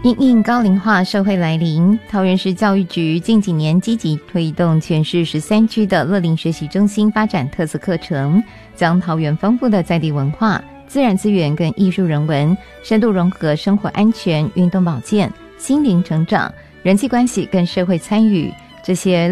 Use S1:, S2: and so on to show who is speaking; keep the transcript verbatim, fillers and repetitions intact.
S1: 因应高龄化社会来临，桃园市教育局近几年积极推动全市十三区的乐龄学习中心发展特色课程，将桃园丰富的在地文化、自然资源跟艺术人文深度融合生活安全、运动保健、心灵成长、人际关系跟社会参与这些